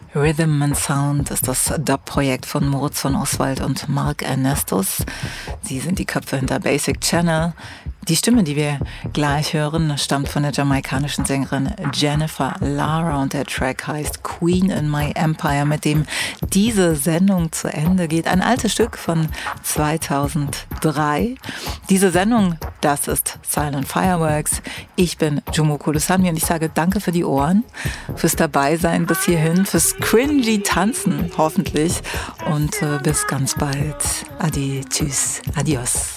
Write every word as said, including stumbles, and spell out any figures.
Rhythm and Sound ist das Dub-Projekt von Moritz von Oswald und Mark Ernestus. Sie sind die Köpfe hinter Basic Channel. Die Stimme, die wir gleich hören, stammt von der jamaikanischen Sängerin Jennifer Lara und der Track heißt Queen in My Empire, mit dem diese Sendung zu Ende geht. Ein altes Stück von zweitausenddrei. Diese Sendung, das ist Silent Fireworks. Ich bin Jomo Kolosambi und ich sage danke für die Ohren, fürs Dabeisein bis hierhin, fürs cringy Tanzen hoffentlich und äh, bis ganz bald. Adi, tschüss, adios.